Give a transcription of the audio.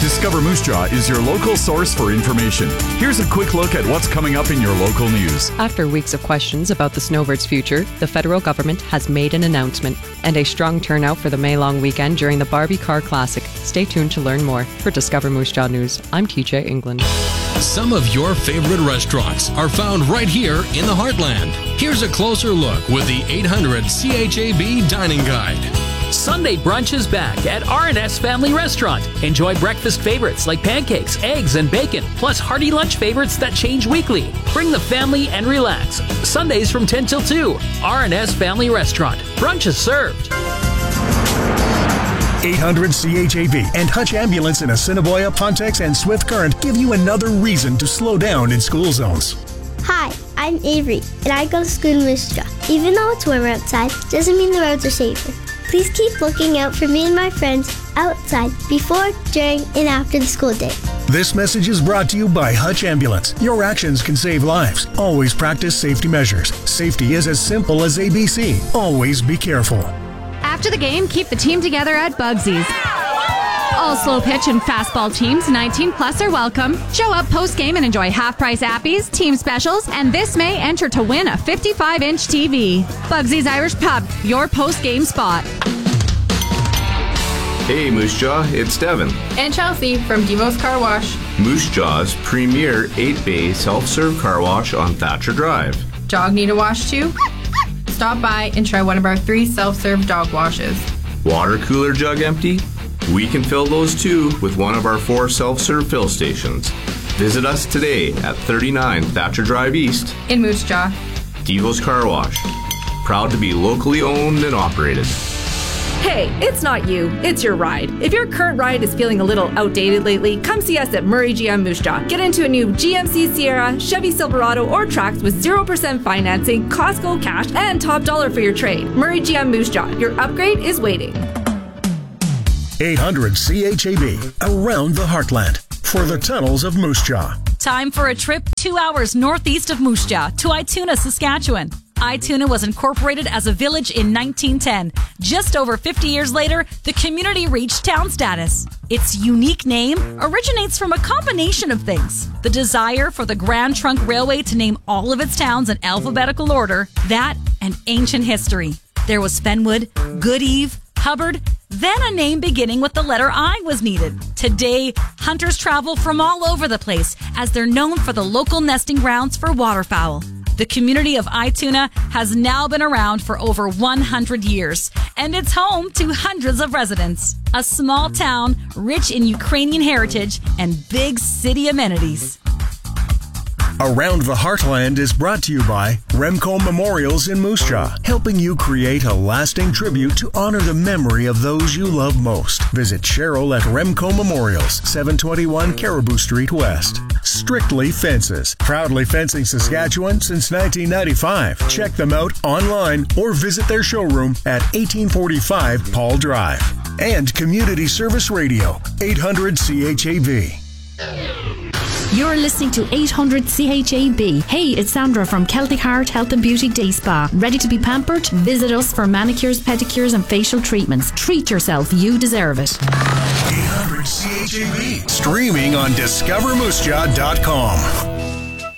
Discover Moose Jaw is your local source for information. Here's a quick look at what's coming up in your local news. After weeks of questions about the snowbird's future, the federal government has made an announcement and a strong turnout for the May long weekend during the Barbie Car Classic. Stay tuned to learn more. For Discover Moose Jaw News, I'm TJ England. Some of your favorite restaurants are found right here in the Heartland. Here's a closer look with the 800 CHAB Dining Guide. Sunday brunch is back at R&S Family Restaurant. Enjoy breakfast favorites like pancakes, eggs, and bacon, plus hearty lunch favorites that change weekly. Bring the family and relax. Sundays from 10 till 2. R&S Family Restaurant. Brunch is served. 800 CHAB and Hutch Ambulance in Assiniboia, Pontex, and Swift Current give you another reason to slow down in school zones. Hi, I'm Avery, and I go to school in Moose Jaw. Even though it's warmer outside, doesn't mean the roads are safer. Please keep looking out for me and my friends outside before, during, and after the school day. This message is brought to you by Hutch Ambulance. Your actions can save lives. Always practice safety measures. Safety is as simple as ABC. Always be careful. After the game, keep the team together at Bugsy's. All slow pitch and fastball teams 19 plus are welcome. Show up post-game and enjoy half-price appies, team specials, and this May enter to win a 55-inch TV. Bugsy's Irish Pub, your post-game spot. Hey Moose Jaw, it's Devin. And Chelsea from Demos Car Wash. Moose Jaw's premier 8-bay self-serve car wash on Thatcher Drive. Dog need a wash too? Stop by and try one of our 3 self-serve dog washes. Water cooler jug empty? We can fill those too with one of our 4 self-serve fill stations. Visit us today at 39 Thatcher Drive East in Moose Jaw. Devo's Car Wash. Proud to be locally owned and operated. Hey, it's not you, it's your ride. If your current ride is feeling a little outdated lately, come see us at Murray GM Moose Jaw. Get into a new GMC Sierra, Chevy Silverado, or Trax with 0% financing, Costco cash, and top dollar for your trade. Murray GM Moose Jaw, your upgrade is waiting. 800 CHAB, around the Heartland, for the tunnels of Moose Jaw. Time for a trip 2 hours northeast of Moose Jaw to Ituna, Saskatchewan. Ituna was incorporated as a village in 1910. Just over 50 years later, the community reached town status. Its unique name originates from a combination of things. The desire for the Grand Trunk Railway to name all of its towns in alphabetical order, that and ancient history. There was Fenwood, Goodeve, Hubbard, then a name beginning with the letter I was needed. Today, hunters travel from all over the place as they're known for the local nesting grounds for waterfowl. The community of Ituna has now been around for over 100 years, and it's home to hundreds of residents. A small town rich in Ukrainian heritage and big city amenities. Around the Heartland is brought to you by Remco Memorials in Moose Jaw, helping you create a lasting tribute to honor the memory of those you love most. Visit Cheryl at Remco Memorials, 721 Caribou Street West. Strictly Fences, proudly fencing Saskatchewan since 1995. Check them out online or visit their showroom at 1845 Paul Drive. And Community Service Radio, 800 CHAB. You're listening to 800 CHAB. Hey, it's Sandra from Celtic Heart Health and Beauty Day Spa. Ready to be pampered? Visit us for manicures, pedicures and facial treatments. Treat yourself. You deserve it. 800 CHAB. Streaming on discovermoosejaw.com.